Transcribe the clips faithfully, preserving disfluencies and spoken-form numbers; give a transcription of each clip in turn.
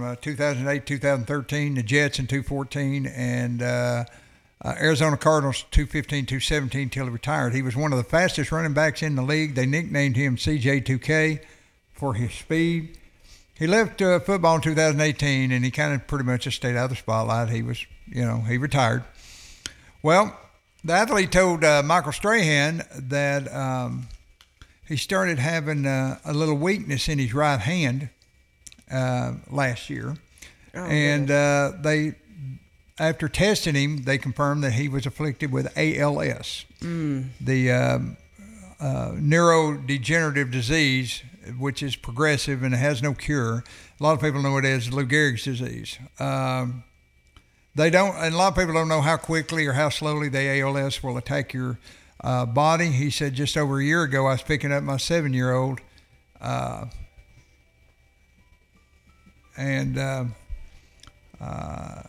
from uh, two thousand eight, two thousand thirteen, the Jets in two fourteen, and uh, uh, Arizona Cardinals two fifteen, two seventeen till he retired. He was one of the fastest running backs in the league. They nicknamed him C J two K for his speed. He left uh, football in two thousand eighteen, and he kind of pretty much just stayed out of the spotlight. He was, you know, he retired. Well, the athlete told uh, Michael Strahan that um, he started having uh, a little weakness in his right hand uh, last year. Oh, and uh, they, after testing him, they confirmed that he was afflicted with A L S, mm. the um, uh, neurodegenerative disease, which is progressive and has no cure. A lot of people know it as Lou Gehrig's disease. Um, they don't, and a lot of people don't know how quickly or how slowly the A L S will attack your uh, body. He said just over a year ago, I was picking up my seven-year-old, uh, and uh, uh,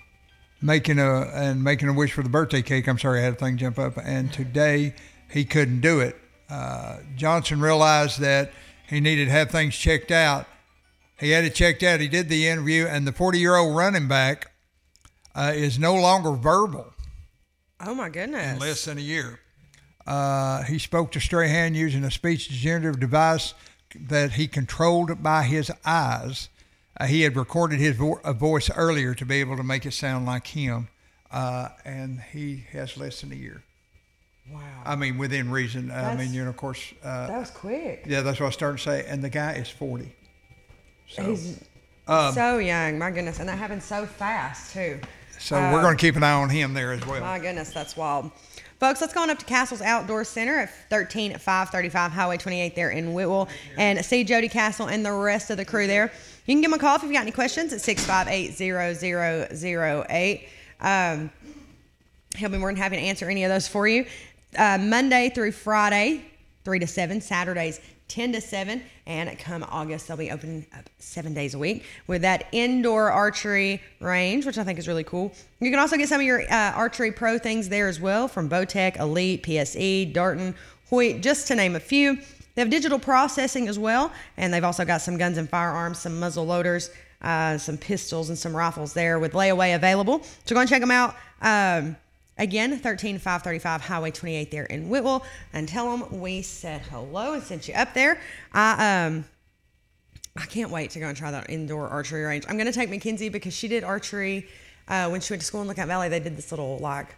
making a and making a wish for the birthday cake. I'm sorry, I had a thing jump up, and today he couldn't do it. Uh, Johnson realized that he needed to have things checked out. He had it checked out. He did the interview, and the forty-year-old running back uh, is no longer verbal. Oh, my goodness. In less than a year. Uh, he spoke to Strahan using a speech degenerative device that he controlled by his eyes. Uh, he had recorded his vo- a voice earlier to be able to make it sound like him, uh, and he has less than a year. Wow. I mean, within reason. That's, I mean, you know, of course. Uh, that was quick. Yeah, that's what I started to say. And the guy is forty. So, He's um, so young, my goodness. And that happened so fast, too. So uh, we're going to keep an eye on him there as well. My goodness, that's wild. Folks, let's go on up to Castle's Outdoor Center at thirteen five thirty-five Highway twenty-eight there in Whitwell and see Jody Castle and the rest of the crew there. You can give them a call if you've got any questions at six five eight, zero zero zero eight. Um, he'll be more than happy to answer any of those for you. Uh, Monday through Friday, three to seven. Saturdays, ten to seven. And come August, they'll be open up seven days a week with that indoor archery range, which I think is really cool. You can also get some of your uh, Archery Pro things there as well from Bowtech, Elite, P S E, Darton, Hoyt, just to name a few. They have digital processing as well, and they've also got some guns and firearms, some muzzle loaders, uh, some pistols, and some rifles there with layaway available. So go and check them out. Um, Again, thirteen five thirty-five Highway twenty-eight there in Whitwell, and tell them we said hello and sent you up there. I um, I can't wait to go and try that indoor archery range. I'm going to take Mackenzie because she did archery uh, when she went to school in Lookout Valley. They did this little like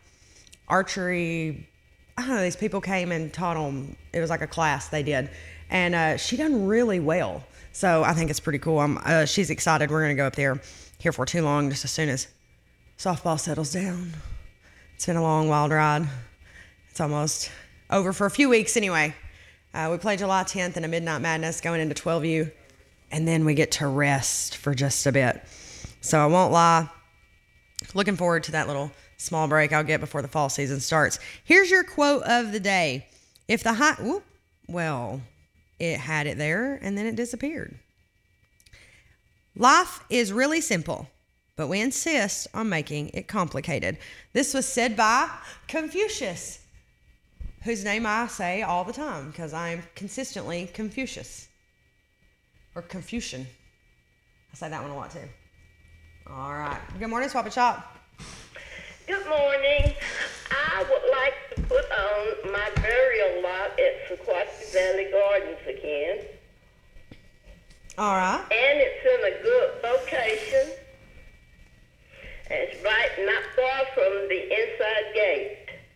archery. I don't know. These people came and taught them. It was like a class they did, and uh, she done really well. So I think it's pretty cool. I'm, uh, she's excited. We're going to go up there here for too long, just as soon as softball settles down. It's been a long, wild ride. It's almost over for a few weeks anyway. Uh, we play July tenth in a Midnight Madness going into twelve U, and then we get to rest for just a bit. So I won't lie. Looking forward to that little small break I'll get before the fall season starts. Here's your quote of the day. If the high... Whoop, well, it had it there, and then it disappeared. Life is really simple, but we insist on making it complicated. This was said by Confucius, whose name I say all the time because I am consistently Confucius. Or Confucian. I say that one a lot too. All right. Good morning, Swap and Shop. Good morning. I would like to put on my burial lot at Sequatchie Valley Gardens again. All right. And it's in a good location. It's right not far from the inside gate.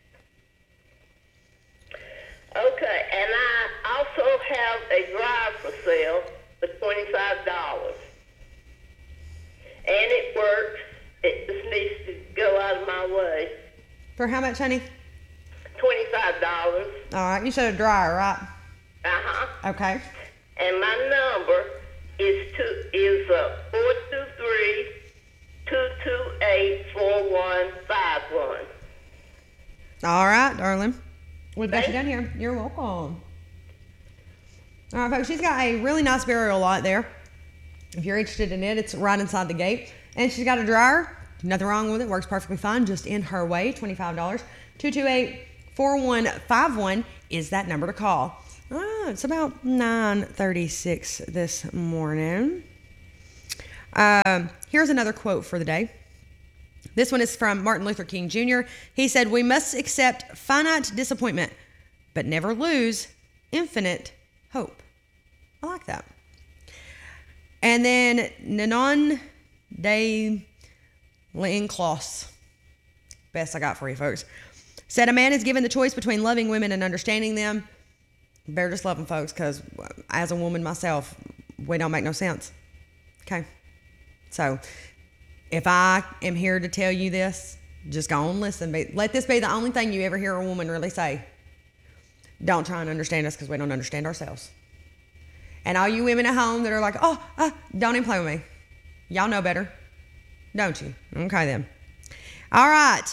Okay, and I also have a drive for sale for twenty-five dollars. And it works. It just needs to go out of my way. For how much, honey? twenty-five dollars. All right. You said a dryer, right? Uh-huh. Okay. And my number is two is uh four two three, two two eight, four one five one. All right, darling. We've got Thank you down here. You're welcome. All right, folks. She's got a really nice burial lot there. If you're interested in it, it's right inside the gate. And she's got a dryer. Nothing wrong with it. Works perfectly fine. Just in her way. twenty-five dollars. two two eight, four one five one is that number to call. Oh, it's about nine thirty-six this morning. Um, here's another quote for the day. This one is from Martin Luther King Junior He said, "We must accept finite disappointment, but never lose infinite hope." I like that. And then Nanon de L'Enclos, best I got for you folks, said, "A man is given the choice between loving women and understanding them. Better just love them, folks, because as a woman myself, we don't make no sense." Okay. So if I am here to tell you this, just go and listen. Let this be the only thing you ever hear a woman really say. Don't try and understand us because we don't understand ourselves. And all you women at home that are like, oh, uh, don't even play with me. Y'all know better, don't you? Okay, then. All right.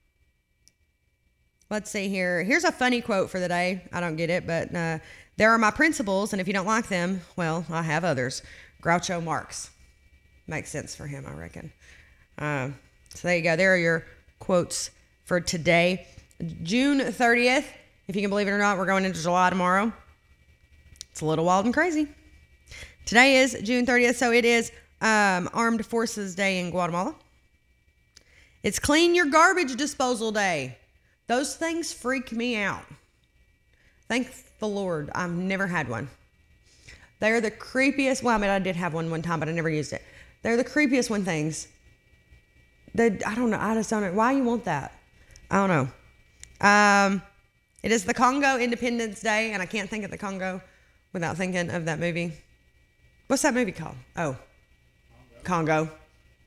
Let's see here. Here's a funny quote for the day. I don't get it, but uh, there are my principles, and if you don't like them, well, I have others. Groucho Marx. Makes sense for him, I reckon. Uh, so there you go. There are your quotes for today. June thirtieth. If you can believe it or not, we're going into July tomorrow. It's a little wild and crazy. Today is June thirtieth, so it is um, Armed Forces Day in Guatemala. It's Clean Your Garbage Disposal Day. Those things freak me out. Thank the Lord, I've never had one. They're the creepiest. Well, I mean, I did have one one time, but I never used it. They're the creepiest one things. They, I don't know. I just don't know. Why you want that? I don't know. Um, it is the Congo Independence Day, and I can't think of the Congo without thinking of that movie. What's that movie called? Oh, Congo. Congo.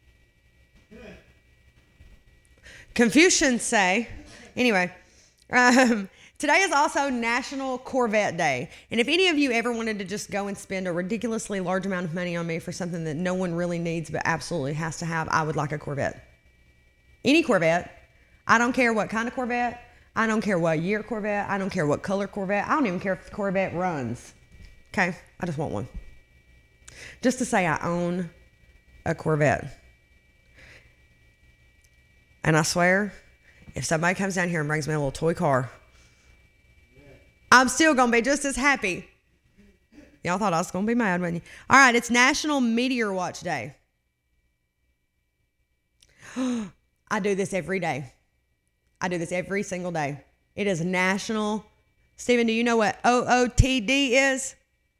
Confucians say. Anyway, um, today is also National Corvette Day. And if any of you ever wanted to just go and spend a ridiculously large amount of money on me for something that no one really needs but absolutely has to have, I would like a Corvette. Any Corvette. I don't care what kind of Corvette. I don't care what year Corvette. I don't care what color Corvette. I don't even care if the Corvette runs. Okay? I just want one. Just to say I own a Corvette. And I swear, if somebody comes down here and brings me a little toy car, I'm still going to be just as happy. Y'all thought I was going to be mad, wasn't you? All right, it's National Meteor Watch Day. I do this every day. I do this every single day. It is National. Stephen, do you know what O O T D is?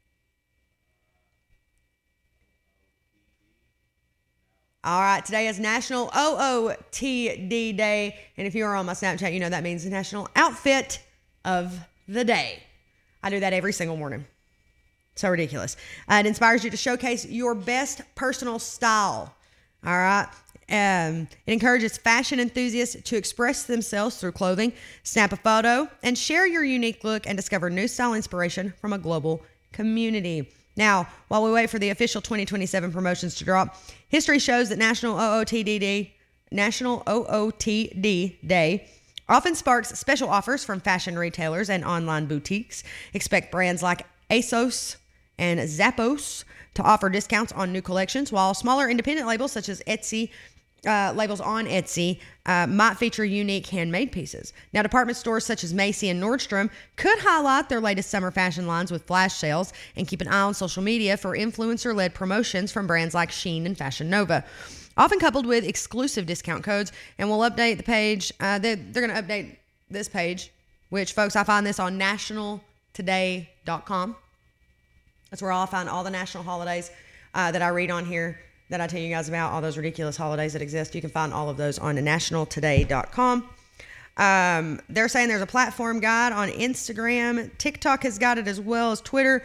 All right, today is National O O T D Day. And if you are on my Snapchat, you know that means the National Outfit of the Day. I do that every single morning. So ridiculous. Uh, it inspires you to showcase your best personal style. All right. Um, it encourages fashion enthusiasts to express themselves through clothing, snap a photo, and share your unique look and discover new style inspiration from a global community. Now, while we wait for the official twenty twenty-seven promotions to drop, history shows that National O O T D Day, National O O T D Day often sparks special offers from fashion retailers and online boutiques. Expect brands like ASOS and Zappos to offer discounts on new collections, while smaller independent labels such as Etsy, uh, labels on Etsy, uh, might feature unique handmade pieces. Now, department stores such as Macy and Nordstrom could highlight their latest summer fashion lines with flash sales and keep an eye on social media for influencer-led promotions from brands like Shein and Fashion Nova, often coupled with exclusive discount codes. And we'll update the page. Uh, they're they're going to update this page, which, folks, I find this on national today dot com. That's where I'll find all the national holidays uh, that I read on here, that I tell you guys about, all those ridiculous holidays that exist. You can find all of those on national today dot com. Um, they're saying there's a platform guide on Instagram. TikTok has got it as well as Twitter.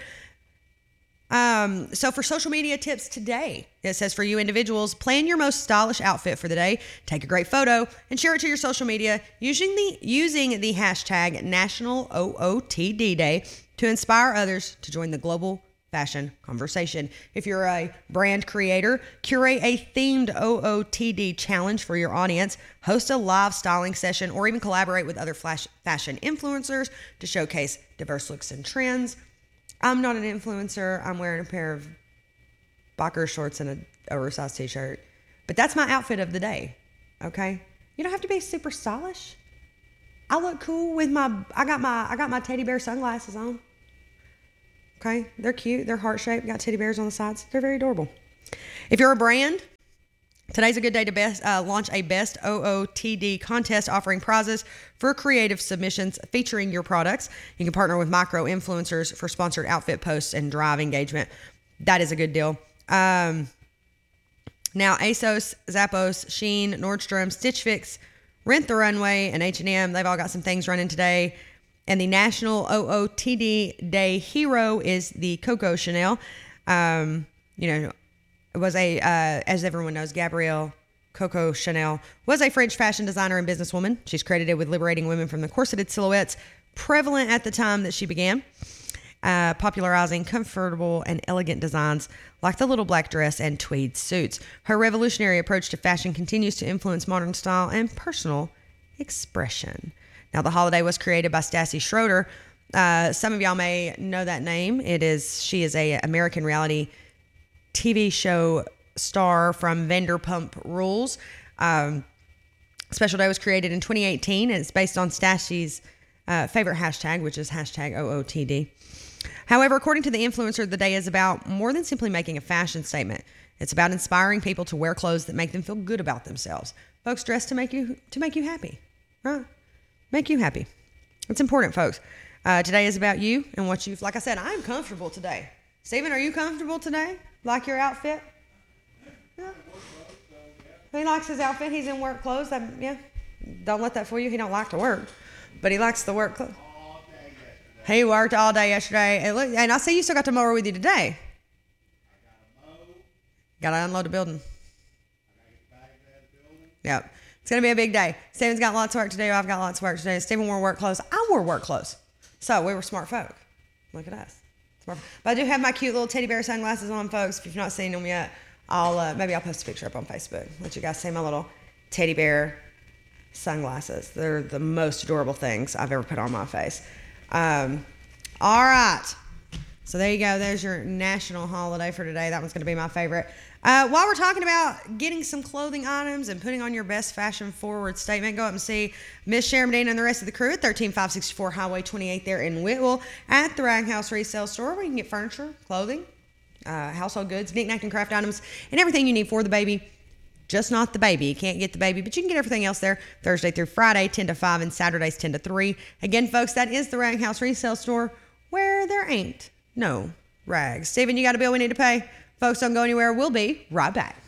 Um, so for social media tips today, it says for you individuals, plan your most stylish outfit for the day, take a great photo, and share it to your social media using the using the hashtag National O O T D Day to inspire others to join the global fashion conversation. If you're a brand creator, curate a themed O O T D challenge for your audience, host a live styling session, or even collaborate with other flash fashion influencers to showcase diverse looks and trends. I'm not an influencer. I'm wearing a pair of Bocker shorts and an oversized t-shirt, but that's my outfit of the day. Okay. You don't have to be super stylish. I look cool with my, I got my, I got my teddy bear sunglasses on. Okay. They're cute. They're heart shaped. Got teddy bears on the sides. They're very adorable. If you're a brand, today's a good day to best, uh, launch a Best O O T D contest offering prizes for creative submissions featuring your products. You can partner with micro-influencers for sponsored outfit posts and drive engagement. That is a good deal. Um, now, ASOS, Zappos, Shein, Nordstrom, Stitch Fix, Rent the Runway, and H and M, they've all got some things running today. And the National O O T D Day hero is the Coco Chanel. Um, you know, it was a, uh, as everyone knows, Gabrielle Coco Chanel was a French fashion designer and businesswoman. She's credited with liberating women from the corseted silhouettes prevalent at the time that she began, uh, popularizing comfortable and elegant designs like the little black dress and tweed suits. Her revolutionary approach to fashion continues to influence modern style and personal expression. Now, the holiday was created by Stassi Schroeder. Uh, some of y'all may know that name. It is she is a American reality T V show star from Vanderpump Rules. Um, Special Day was created in twenty eighteen, and it's based on Stassi's uh, favorite hashtag, which is hashtag O O T D. However, according to the influencer, the day is about more than simply making a fashion statement. It's about inspiring people to wear clothes that make them feel good about themselves. Folks, dress to make you to make you happy, right? Make you happy. It's important, folks. Uh, today is about you and what you've. Like I said, I'm comfortable today. Stephen, are you comfortable today? Like your outfit? Yeah. He likes his outfit. He's in work clothes. I, yeah. Don't let that fool you. He don't like to work, but he likes the work clothes. He worked all day yesterday. It looked, and I see you still got to mower with you today. Got to unload the building. Yep. It's going to be a big day. Steven's got lots of work to do. I've got lots of work to do. Steven wore work clothes. I wore work clothes. So we were smart folk. Look at us. Smart. But I do have my cute little teddy bear sunglasses on, folks. If you've not seen them yet, I'll uh, maybe I'll post a picture up on Facebook. Let you guys see my little teddy bear sunglasses. They're the most adorable things I've ever put on my face. Um, all right. So there you go. There's your national holiday for today. That one's going to be my favorite. Uh, while we're talking about getting some clothing items and putting on your best fashion forward statement, go up and see Miss Sharon Medina and the rest of the crew at thirteen five sixty-four Highway twenty-eight there in Whitwell at the Rag House Resale Store, where you can get furniture, clothing, uh, household goods, knick-knack and craft items, and everything you need for the baby. Just not the baby. You can't get the baby, but you can get everything else there Thursday through Friday, ten to five, and Saturdays, ten to three. Again, folks, that is the Rag House Resale Store, where there ain't no rags. Steven, you got a bill we need to pay? Folks, don't go anywhere. We'll be right back.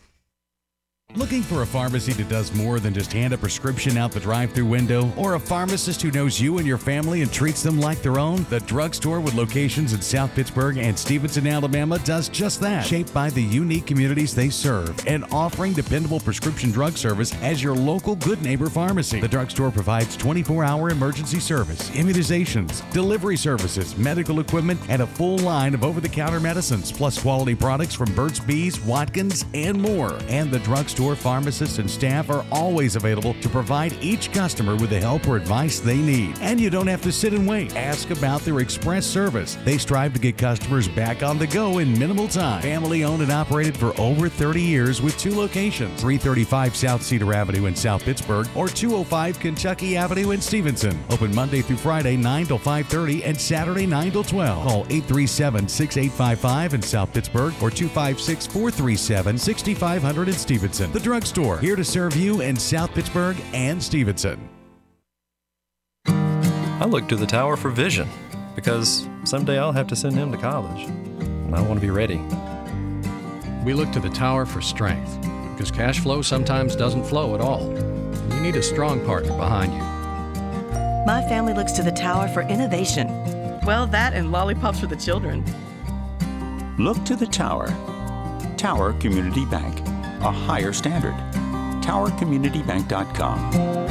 Looking for a pharmacy that does more than just hand a prescription out the drive-thru window, or a pharmacist who knows you and your family and treats them like their own? The drugstore with locations in South Pittsburgh and Stevenson, Alabama does just that. Shaped by the unique communities they serve and offering dependable prescription drug service as your local good neighbor pharmacy. The drugstore provides twenty-four hour emergency service, immunizations, delivery services, medical equipment, and a full line of over-the-counter medicines, plus quality products from Burt's Bees, Watkins, and more. And the drugstore Store pharmacists and staff are always available to provide each customer with the help or advice they need. And you don't have to sit and wait. Ask about their express service. They strive to get customers back on the go in minimal time. Family owned and operated for over thirty years with two locations, three thirty-five South Cedar Avenue in South Pittsburgh or two oh five Kentucky Avenue in Stevenson. Open Monday through Friday nine till five thirty and Saturday nine till twelve. Call eight three seven, six eight five five in South Pittsburgh or two five six, four three seven, six five zero zero in Stevenson. The Drugstore, here to serve you in South Pittsburgh and Stevenson. I look to the tower for vision because someday I'll have to send him to college, and I want to be ready. We look to the tower for strength because cash flow sometimes doesn't flow at all. You need a strong partner behind you. My family looks to the tower for innovation. Well, that and lollipops for the children. Look to the tower. Tower Community Bank. A higher standard. tower community bank dot com.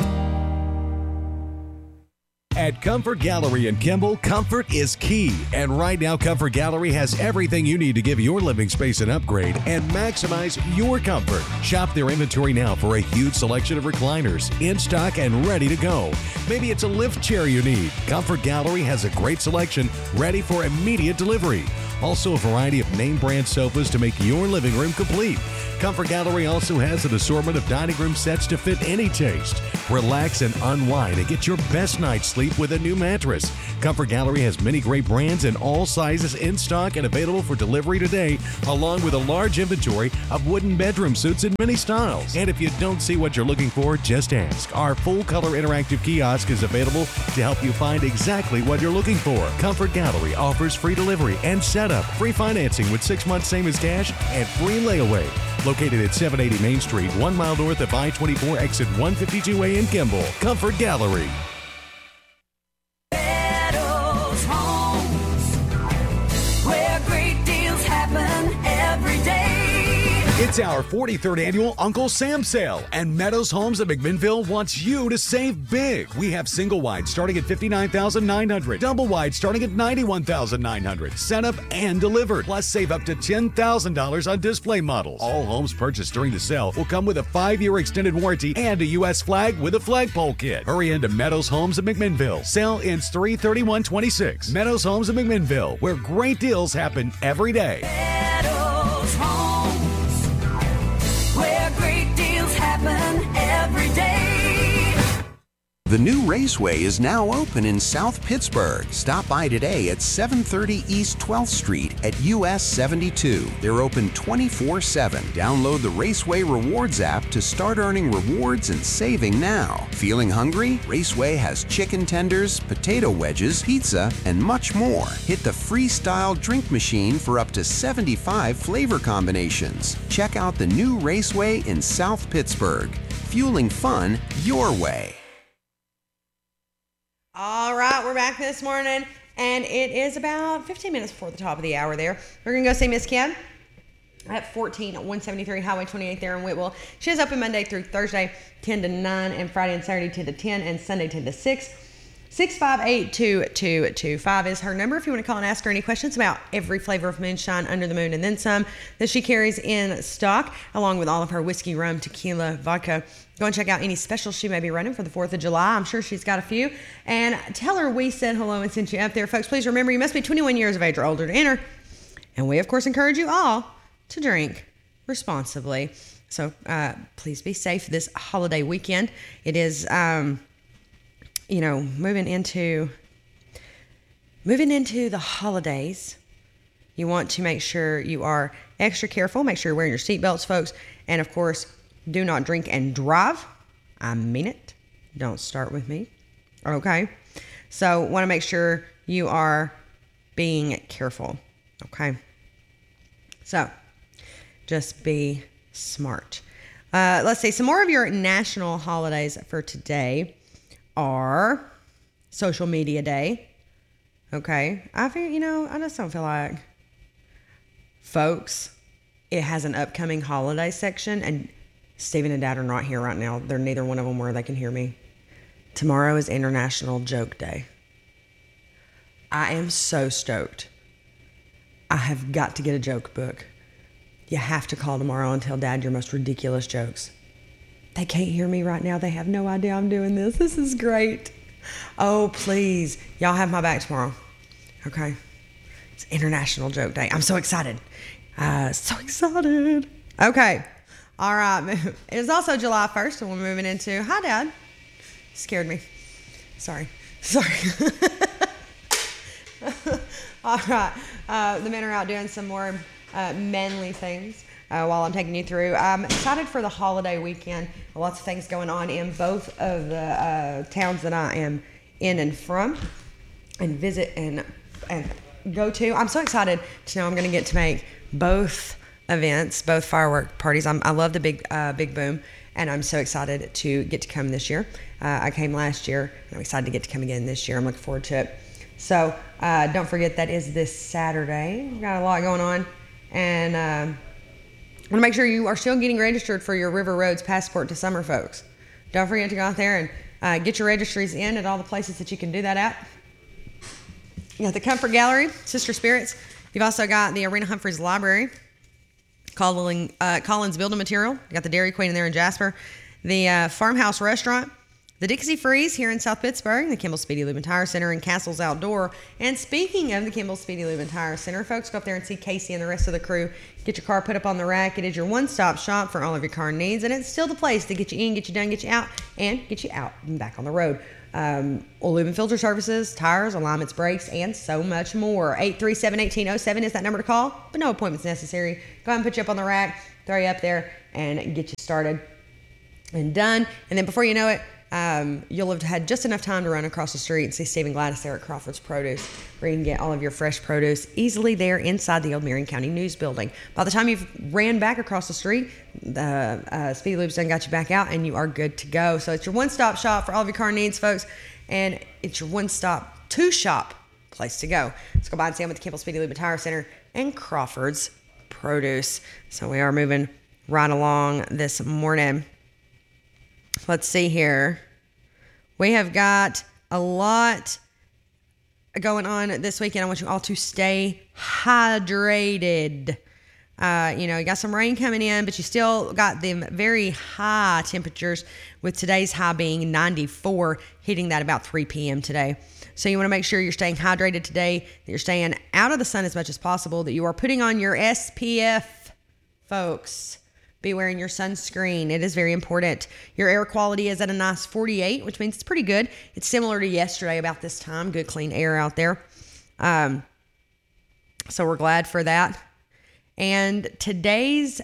At Comfort Gallery in Kimball, comfort is key. And right now, Comfort Gallery has everything you need to give your living space an upgrade and maximize your comfort. Shop their inventory now for a huge selection of recliners, in stock and ready to go. Maybe it's a lift chair you need. Comfort Gallery has a great selection ready for immediate delivery. Also, a variety of name brand sofas to make your living room complete. Comfort Gallery also has an assortment of dining room sets to fit any taste. Relax and unwind and get your best night's sleep sleep with a new mattress. Comfort Gallery has many great brands and all sizes in stock and available for delivery today, along with a large inventory of wooden bedroom suits in many styles. And if you don't see what you're looking for, just ask. Our full-color interactive kiosk is available to help you find exactly what you're looking for. Comfort Gallery offers free delivery and setup, free financing with six months same as cash, and free layaway. Located at seven eighty Main Street, one mile north of I twenty-four, exit one fifty-two A in Kimball. Comfort Gallery. Meadows Homes, where great deals happen every day. It's our forty-third annual Uncle Sam sale, and Meadows Homes of McMinnville wants you to save big. We have single wide starting at fifty-nine thousand nine hundred dollars, double wide starting at ninety-one thousand nine hundred dollars, set up and delivered. Plus, save up to ten thousand dollars on display models. All homes purchased during the sale will come with a five-year extended warranty and a U S flag with a flagpole kit. Hurry into Meadows Homes of McMinnville. Sale ends three thirty-one twenty-six. Meadows Homes of McMinnville, where great deals happen every day. Meadows Homes, where great deals happen every day. The new Raceway is now open in South Pittsburgh. Stop by today at seven thirty East twelfth Street at U S seventy-two. They're open twenty-four seven. Download the Raceway Rewards app to start earning rewards and saving now. Feeling hungry? Raceway has chicken tenders, potato wedges, pizza, and much more. Hit the freestyle drink machine for up to seventy-five flavor combinations. Check out the new Raceway in South Pittsburgh. Fueling fun your way. All right, we're back this morning, and it is about fifteen minutes before the top of the hour there. We're going to go see Miss Kim at fourteen one seventy-three Highway twenty-eight there in Whitwell. She is open Monday through Thursday, ten to nine, and Friday and Saturday, ten to ten, and Sunday, ten to six. six five eight, two two two five is her number if you want to call and ask her any questions about every flavor of moonshine under the moon and then some that she carries in stock, along with all of her whiskey, rum, tequila, vodka. Go and check out any specials she may be running for the fourth of July. I'm sure she's got a few. And tell her we said hello and sent you up there. Folks, please remember you must be twenty-one years of age or older to enter. And we, of course, encourage you all to drink responsibly. So uh, please be safe this holiday weekend. It is... Um, you know, moving into moving into the holidays, you want to make sure you are extra careful. Make sure you're wearing your seatbelts, folks. And, of course, do not drink and drive. I mean it. Don't start with me. Okay? So, want to make sure you are being careful. Okay? So, just be smart. Uh, let's see. Some more of your national holidays for today are Social Media Day. Okay. I feel, you know, I just don't feel like, folks, it has an upcoming holiday section, and Stephen and Dad are not here right now. They're neither one of them where they can hear me. Tomorrow is International Joke Day. I am so stoked. I have got to get a joke book. You have to call tomorrow and tell Dad your most ridiculous jokes. They can't hear me right now. They have no idea I'm doing this. This is great. Oh, please. Y'all have my back tomorrow. Okay? It's International Joke Day. I'm so excited. Uh, so excited. Okay. All right. It's also July first, and we're moving into... Hi, Dad. Scared me. Sorry. Sorry. All right. Uh, the men are out doing some more uh, manly things. Uh, while I'm taking you through. I'm excited for the holiday weekend. Lots of things going on in both of the uh, towns that I am in and from and visit and and go to. I'm so excited to know I'm going to get to make both events, both firework parties. I'm, I love the big uh, big boom, and I'm so excited to get to come this year. Uh, I came last year, and I'm excited to get to come again this year. I'm looking forward to it. So uh, don't forget that is this Saturday. We've got a lot going on, and... Uh, I want to make sure you are still getting registered for your River Roads Passport to Summer, folks. Don't forget to go out there and uh, get your registries in at all the places that you can do that at. You got the Comfort Gallery, Sister Spirits. You've also got the Arena Humphreys Library, Collins, uh, Collins Building Material. You got the Dairy Queen in there in Jasper. The uh, Farmhouse Restaurant, the Dixie Freeze here in South Pittsburgh, the Kimball Speedy Lube and Tire Center, and Castle's Outdoor. And speaking of the Kimball Speedy Lube and Tire Center, folks, go up there and see Casey and the rest of the crew. Get your car put up on the rack. It is your one-stop shop for all of your car needs, and it's still the place to get you in, get you done, get you out, and get you out and back on the road. Um, oil, lube, and filter services, tires, alignments, brakes, and so much more. eight three seven, one eight zero seven is that number to call, but no appointments necessary. Go ahead and put you up on the rack, throw you up there, and get you started and done. And then before you know it, um, you'll have had just enough time to run across the street and see Steve and Gladys there at Crawford's Produce, where you can get all of your fresh produce easily there inside the old Marion County News Building. By the time you've ran back across the street, the uh, Speedy Lube's done got you back out, and you are good to go. So it's your one-stop shop for all of your car needs, folks, and it's your one-stop two-shop place to go. Let's go by and see them at the Kimball Speedy Lube and Tire Center and Crawford's Produce. So we are moving right along this morning. Let's see here. We have got a lot going on this weekend. I want you all to stay hydrated. Uh, you know, you got some rain coming in, but you still got them very high temperatures, with today's high being ninety-four, hitting that about three p.m. today. So you want to make sure you're staying hydrated today, that you're staying out of the sun as much as possible, that you are putting on your S P F, folks. Be wearing your sunscreen. It is very important. Your air quality is at a nice forty-eight, which means it's pretty good. It's similar to yesterday about this time. Good, clean air out there. Um, so we're glad for that. And today's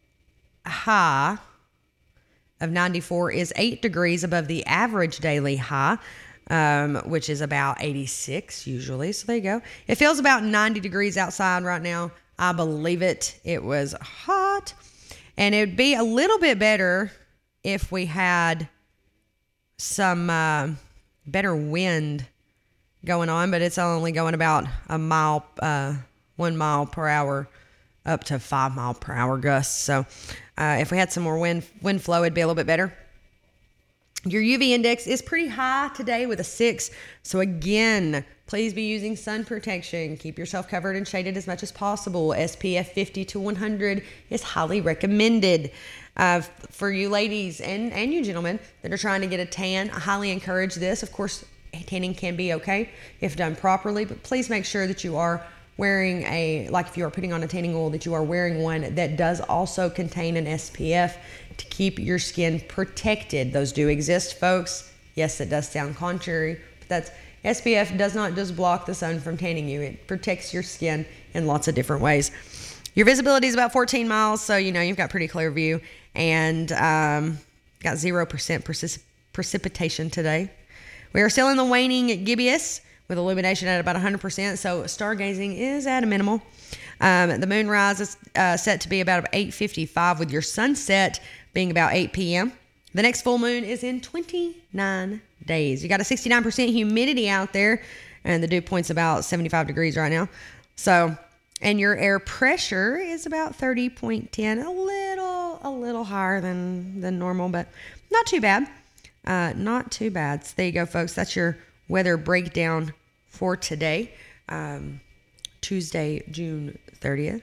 high of ninety-four is eight degrees above the average daily high, um, which is about eighty-six usually. So there you go. It feels about ninety degrees outside right now. I believe it. It was hot. And it would be a little bit better if we had some uh, better wind going on, but it's only going about a mile, uh, one mile per hour up to five mile per hour gusts. So uh, if we had some more wind, wind flow, it'd be a little bit better. Your U V index is pretty high today with a six. So again, please be using sun protection. Keep yourself covered and shaded as much as possible. S P F fifty to one hundred is highly recommended. Uh, for you ladies and, and you gentlemen that are trying to get a tan, I highly encourage this. Of course, tanning can be okay if done properly, but please make sure that you are wearing a, like if you are putting on a tanning oil, that you are wearing one that does also contain an S P F to keep your skin protected. Those do exist, folks. Yes, it does sound contrary, but that's S P F does not just block the sun from tanning you. It protects your skin in lots of different ways. Your visibility is about fourteen miles, so you know you've got pretty clear view, and um, got zero percent precis- precipitation today. We are still in the waning gibbous with illumination at about one hundred percent, so stargazing is at a minimal. Um, the moonrise is uh, set to be about eight fifty-five, with your sunset being about eight p.m. The next full moon is in twenty-nine days. You got a sixty-nine percent humidity out there, and the dew point's about seventy-five degrees right now. So, and your air pressure is about thirty point one zero, a little, a little higher than, than normal, but not too bad. Uh, not too bad. So there you go, folks. That's your weather breakdown for today, um, Tuesday, June thirtieth.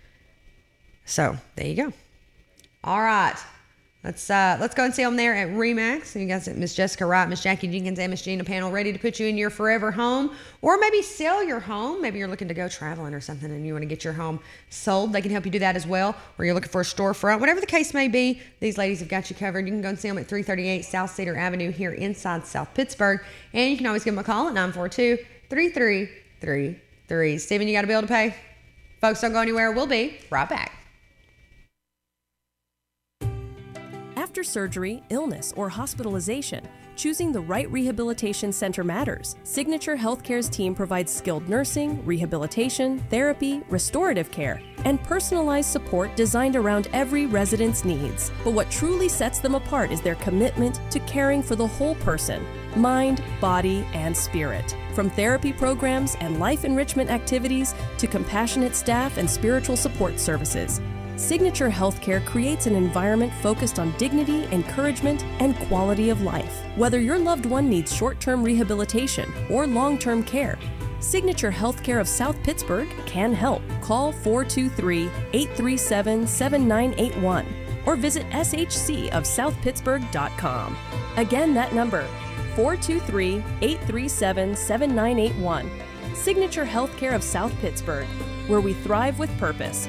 So there you go. All right. Let's uh, let's go and see them there at Remax. You guys, Miss Jessica Wright, Miss Jackie Jenkins, and Miss Gina Panel ready to put you in your forever home, or maybe sell your home. Maybe you're looking to go traveling or something and you want to get your home sold. They can help you do that as well. Or you're looking for a storefront. Whatever the case may be, these ladies have got you covered. You can go and see them at three thirty-eight South Cedar Avenue here inside South Pittsburgh. And you can always give them a call at nine four two, three three three three. Steven, you got a bill to pay? Folks, don't go anywhere. We'll be right back. After surgery, illness, or hospitalization, choosing the right rehabilitation center matters. Signature Healthcare's team provides skilled nursing, rehabilitation, therapy, restorative care, and personalized support designed around every resident's needs. But what truly sets them apart is their commitment to caring for the whole person, mind, body, and spirit. From therapy programs and life enrichment activities to compassionate staff and spiritual support services, Signature Healthcare creates an environment focused on dignity, encouragement, and quality of life. Whether your loved one needs short-term rehabilitation or long-term care, Signature Healthcare of South Pittsburgh can help. Call four two three, eight three seven, seven nine eight one or visit s h c of south pittsburgh dot com. Again, that number, four two three, eight three seven, seven nine eight one. Signature Healthcare of South Pittsburgh, where we thrive with purpose.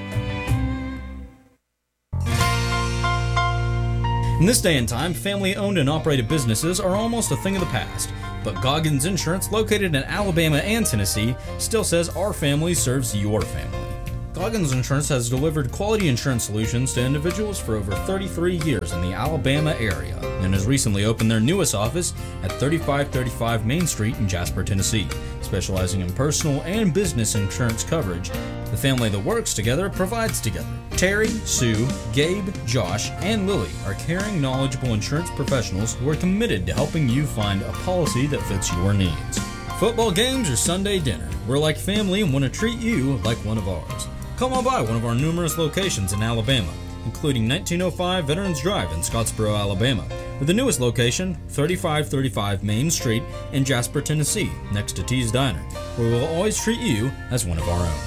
In this day and time, family-owned and operated businesses are almost a thing of the past. But Goggins Insurance, located in Alabama and Tennessee, still says our family serves your family. Goggins Insurance has delivered quality insurance solutions to individuals for over thirty-three years in the Alabama area and has recently opened their newest office at thirty-five thirty-five Main Street in Jasper, Tennessee, specializing in personal and business insurance coverage. The family that works together provides together. Terry, Sue, Gabe, Josh, and Lily are caring, knowledgeable insurance professionals who are committed to helping you find a policy that fits your needs. Football games or Sunday dinner, we're like family and want to treat you like one of ours. Come on by one of our numerous locations in Alabama, including nineteen oh five Veterans Drive in Scottsboro, Alabama, with the newest location, thirty-five thirty-five Main Street in Jasper, Tennessee, next to T's Diner, where we'll always treat you as one of our own.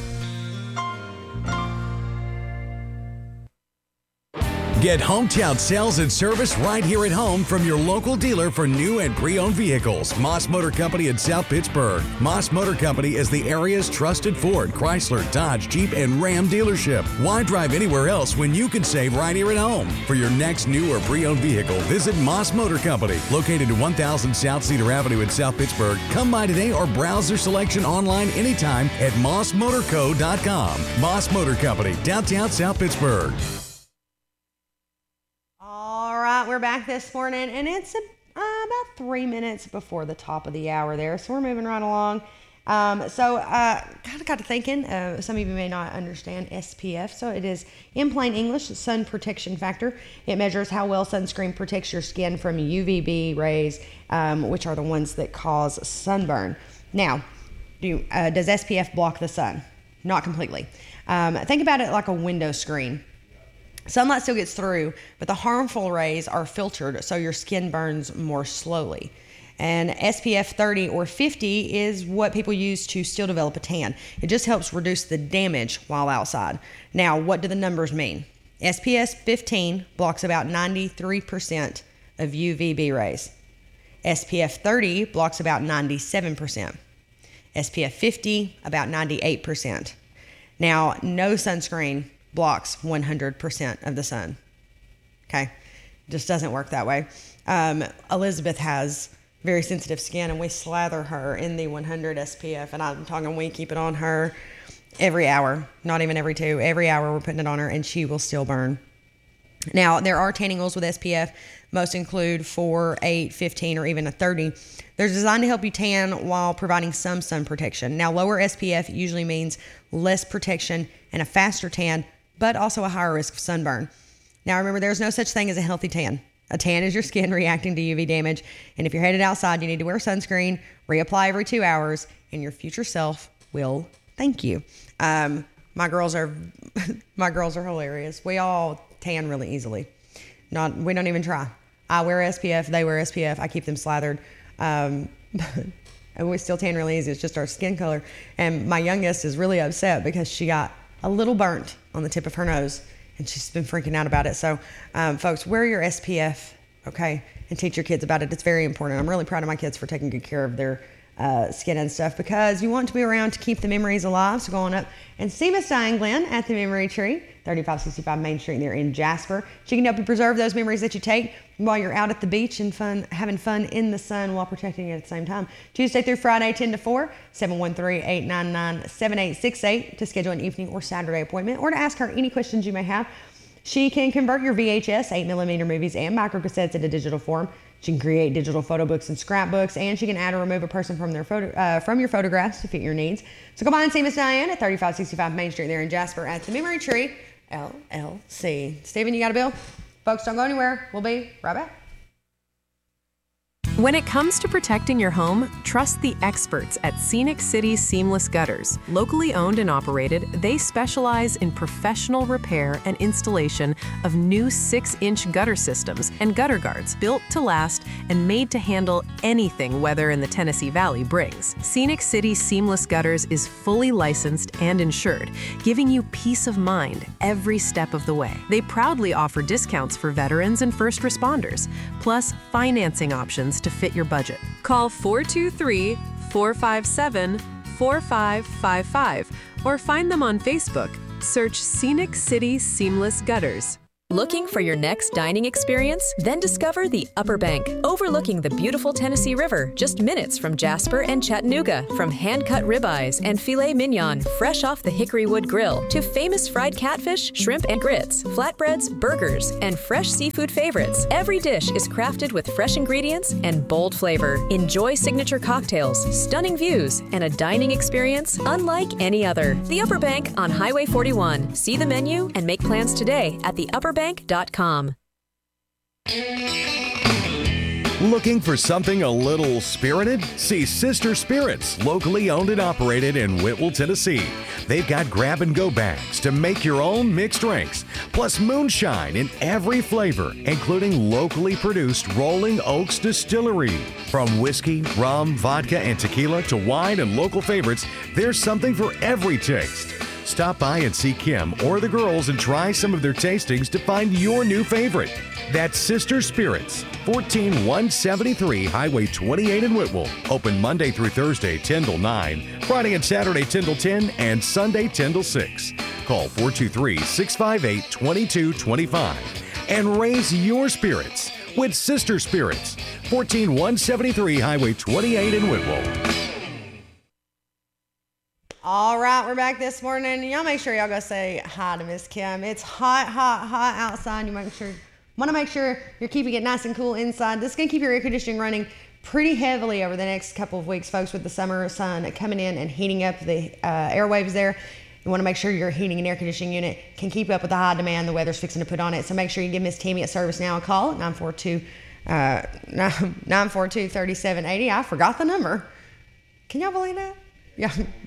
Get hometown sales and service right here at home from your local dealer for new and pre-owned vehicles. Moss Motor Company in South Pittsburgh. Moss Motor Company is the area's trusted Ford, Chrysler, Dodge, Jeep, and Ram dealership. Why drive anywhere else when you can save right here at home? For your next new or pre-owned vehicle, visit Moss Motor Company, located at one thousand South Cedar Avenue in South Pittsburgh. Come by today or browse their selection online anytime at moss motor co dot com. Moss Motor Company, downtown South Pittsburgh. All right, we're back this morning, and it's a, uh, about three minutes before the top of the hour there, so we're moving right along. Um, so uh, kind of got to thinking, uh, some of you may not understand S P F, so it is, in plain English, sun protection factor. It measures how well sunscreen protects your skin from U V B rays, um, which are the ones that cause sunburn. Now, do, uh, does S P F block the sun? Not completely. Um, think about it like a window screen. Sunlight still gets through, but the harmful rays are filtered so your skin burns more slowly. And S P F thirty or fifty is what people use to still develop a tan. It just helps reduce the damage while outside. Now, what do the numbers mean? S P F fifteen blocks about ninety-three percent of U V B rays. S P F thirty blocks about ninety-seven percent. S P F fifty, about ninety-eight percent. Now, no sunscreen blocks one hundred percent of the sun. Okay, just doesn't work that way. Um, Elizabeth has very sensitive skin, and we slather her in the one hundred S P F, and I'm talking we keep it on her every hour, not even every two, every hour we're putting it on her, and she will still burn. Now, there are tanning oils with S P F. Most include four, eight, fifteen, or even a thirty. They're designed to help you tan while providing some sun protection. Now, lower S P F usually means less protection and a faster tan, but also a higher risk of sunburn. Now, remember, there's no such thing as a healthy tan. A tan is your skin reacting to U V damage, and if you're headed outside, you need to wear sunscreen, reapply every two hours, and your future self will thank you. Um, my girls are, my girls are hilarious. We all tan really easily. Not, we don't even try. I wear S P F, they wear S P F. I keep them slathered, um, and we still tan really easy. It's just our skin color. And my youngest is really upset because she got a little burnt on the tip of her nose, and she's been freaking out about it. So, um, folks, wear your S P F, okay, and teach your kids about it. It's very important. I'm really proud of my kids for taking good care of their uh, skin and stuff, because you want to be around to keep the memories alive. So go on up and see Miss Diane Glenn at the Memory Tree, thirty-five sixty-five Main Street there in Jasper. She can help you preserve those memories that you take while you're out at the beach and fun, having fun in the sun while protecting it at the same time. Tuesday through Friday, ten to four, seven one three, eight nine nine, seven eight six eight to schedule an evening or Saturday appointment, or to ask her any questions you may have. She can convert your V H S, eight millimeter movies, and microcassettes into digital form. She can create digital photo books and scrapbooks, and she can add or remove a person from their photo uh, from your photographs to fit your needs. So come by and see Miss Diane at thirty-five sixty-five Main Street there in Jasper at the Memory Tree, L L C. Stephen, you got a bill? Folks, don't go anywhere. We'll be right back. When it comes to protecting your home, trust the experts at Scenic City Seamless Gutters. Locally owned and operated, they specialize in professional repair and installation of new six-inch gutter systems and gutter guards built to last and made to handle anything weather in the Tennessee Valley brings. Scenic City Seamless Gutters is fully licensed and insured, giving you peace of mind every step of the way. They proudly offer discounts for veterans and first responders, plus financing options to fit your budget. Call four two three, four five seven, four five five five or find them on Facebook. Search Scenic City Seamless Gutters. Looking for your next dining experience? Then discover the Upper Bank, overlooking the beautiful Tennessee River, just minutes from Jasper and Chattanooga. From hand-cut ribeyes and filet mignon, fresh off the hickory wood grill, to famous fried catfish, shrimp and grits, flatbreads, burgers, and fresh seafood favorites. Every dish is crafted with fresh ingredients and bold flavor. Enjoy signature cocktails, stunning views, and a dining experience unlike any other. The Upper Bank on Highway forty-one. See the menu and make plans today at the upper bank dot com. Looking for something a little spirited? See Sister Spirits, locally owned and operated in Whitwell, Tennessee. They've got grab-and-go bags to make your own mixed drinks, plus moonshine in every flavor, including locally produced Rolling Oaks Distillery. From whiskey, rum, vodka, and tequila to wine and local favorites, there's something for every taste. Stop by and see Kim or the girls and try some of their tastings to find your new favorite. That's Sister Spirits, fourteen one seventy-three Highway twenty-eight in Whitwell. Open Monday through Thursday, ten till nine, Friday and Saturday, ten till ten, and Sunday, ten till six. Call four two three, six five eight, two two two five and raise your spirits with Sister Spirits, fourteen one seventy-three Highway twenty-eight in Whitwell. All right, we're back this morning. Y'all make sure y'all go say hi to Miss Kim. It's hot, hot, hot outside. You make sure, want to make sure you're keeping it nice and cool inside. This is going to keep your air conditioning running pretty heavily over the next couple of weeks, folks, with the summer sun coming in and heating up the uh, airwaves there. You want to make sure your heating and air conditioning unit can keep up with the high demand the weather's fixing to put on it. So make sure you give Miss Tammy at Service Now a call at nine four two, nine four two, three seven eight zero. I forgot the number. Can y'all believe that? Yeah.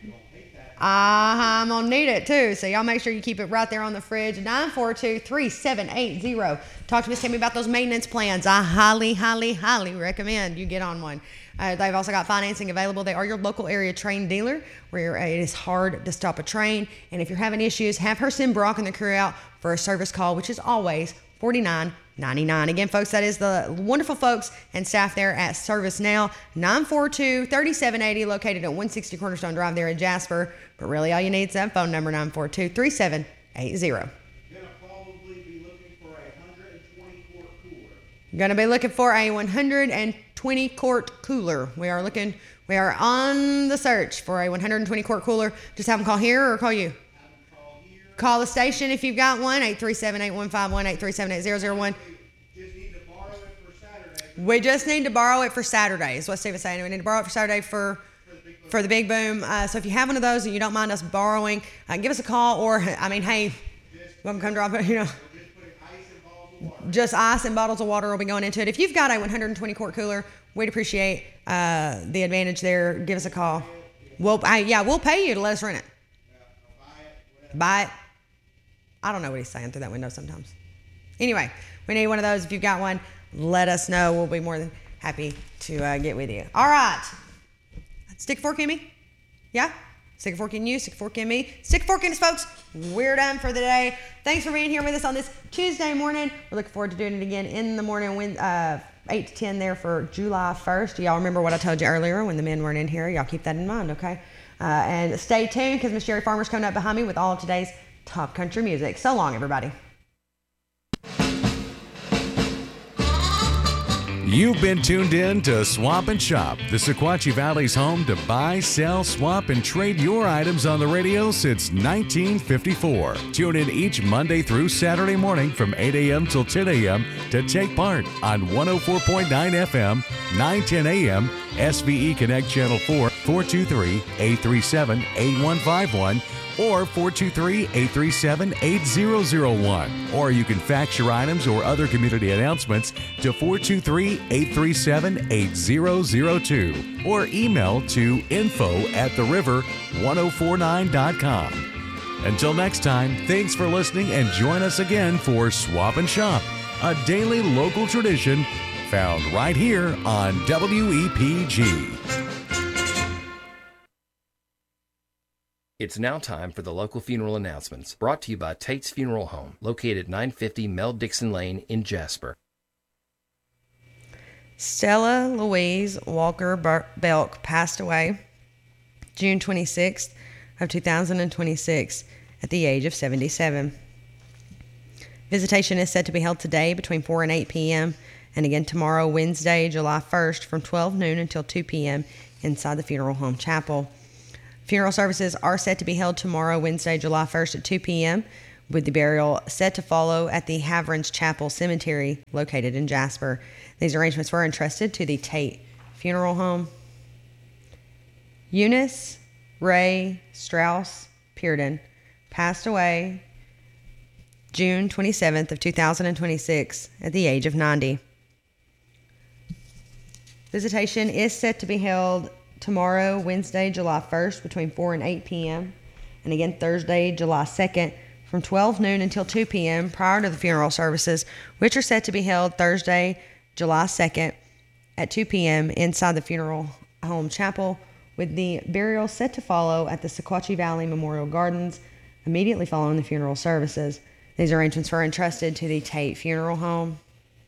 I'm gonna need it too, so y'all make sure you keep it right there on the fridge. nine four two, three seven eight zero. Talk to Miss Tammy about those maintenance plans. I highly, highly, highly recommend you get on one. Uh, they've also got financing available. They are your local area train dealer, where it is hard to stop a train. And if you're having issues, have her send Brock and the crew out for a service call, which is always forty-nine ninety-nine. Again, folks, that is the wonderful folks and staff there at Service Now. nine four two, three seven eight zero, located at one sixty Cornerstone Drive there in Jasper. But really, all you need is that phone number, nine four two, three seven eight zero. Going to be looking for a one hundred twenty quart cooler. We are looking, we are on the search for a one hundred twenty quart cooler. Just have them call here or call you? Call the station if you've got one, eight three seven, eight one five one, eight three seven eight zero zero one. We just need to borrow it for Saturday, is what Steve is saying. We need to borrow it for Saturday for for the Big Boom. Uh, so if you have one of those and you don't mind us borrowing, uh, give us a call. Or, I mean, hey, you want to come drop it, you know. Just ice and bottles of water will be going into it. If you've got a one hundred twenty quart cooler, we'd appreciate uh, the advantage there. Give us a call. We'll, I, yeah, we'll pay you to let us rent it. Buy it. I don't know what he's saying through that window sometimes. Anyway, we need one of those. If you've got one, let us know. We'll be more than happy to uh, get with you. All right. Stick a fork in me. Yeah? Stick a fork in you. Stick a fork in me. Stick a fork in us, folks. We're done for the day. Thanks for being here with us on this Tuesday morning. We're looking forward to doing it again in the morning, when, uh, eight to ten there for July first. Y'all remember what I told you earlier when the men weren't in here? Y'all keep that in mind, okay? Uh, and stay tuned, because Miss Sherry Farmer's coming up behind me with all of today's top country music. So long, everybody. You've been tuned in to Swap and Shop, the Sequatchie Valley's home to buy, sell, swap, and trade your items on the radio since nineteen fifty-four. Tune in each Monday through Saturday morning from eight a.m. till ten a.m. to take part on one oh four point nine F M, nine ten a.m., S V E Connect Channel four, four two three, eight three seven, eight one five one, or four two three, eight three seven, eight zero zero one. Or you can fax your items or other community announcements to four two three, eight three seven, eight zero zero two or email to info at the river ten forty-nine dot com. Until next time, thanks for listening and join us again for Swap and Shop, a daily local tradition found right here on W E P G. It's now time for the local funeral announcements, brought to you by Tate's Funeral Home, located nine fifty Mel Dixon Lane in Jasper. Stella Louise Walker Belk passed away June twenty-sixth of two thousand twenty-six at the age of seventy-seven. Visitation is set to be held today between four and eight p.m. and again tomorrow, Wednesday, July first, from twelve noon until two p.m. inside the Funeral Home Chapel. Funeral services are set to be held tomorrow, Wednesday, July first at two p.m., with the burial set to follow at the Haverns Chapel Cemetery located in Jasper. These arrangements were entrusted to the Tate Funeral Home. Eunice Ray Strauss Pearden passed away June twenty-seventh of two thousand twenty-six at the age of ninety. Visitation is set to be held tomorrow, Wednesday, July first, between four and eight p.m. and again Thursday, July second, from twelve noon until two p.m. prior to the funeral services, which are set to be held Thursday, July second at two p.m. inside the Funeral Home Chapel, with the burial set to follow at the Sequatchie Valley Memorial Gardens immediately following the funeral services. These arrangements were entrusted to the Tate Funeral Home.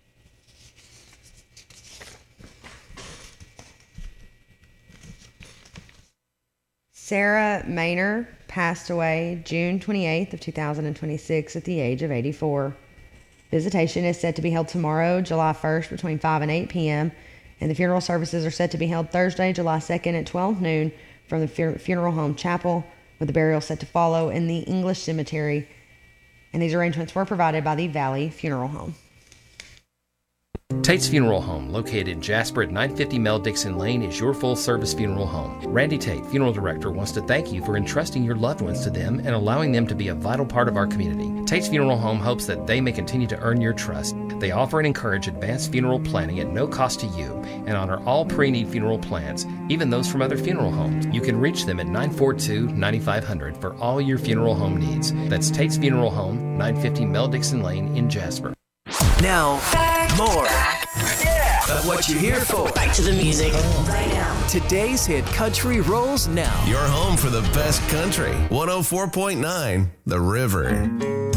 Sarah Maynor passed away June twenty-eighth of two thousand twenty-six at the age of eighty-four. Visitation is set to be held tomorrow, July first, between five and eight p.m., and the funeral services are set to be held Thursday, July second at twelve noon from the Funeral Home Chapel, with the burial set to follow in the English Cemetery. And these arrangements were provided by the Valley Funeral Home. Tate's Funeral Home, located in Jasper at nine fifty Mel Dixon Lane, is your full-service funeral home. Randy Tate, funeral director, wants to thank you for entrusting your loved ones to them and allowing them to be a vital part of our community. Tate's Funeral Home hopes that they may continue to earn your trust. They offer and encourage advanced funeral planning at no cost to you and honor all pre-need funeral plans, even those from other funeral homes. You can reach them at nine four two, nine five zero zero for all your funeral home needs. That's Tate's Funeral Home, nine fifty Mel Dixon Lane in Jasper. Now, more of what you're here for. Back to the music right now. Today's hit country rolls now. Your home for the best country. one oh four point nine The River.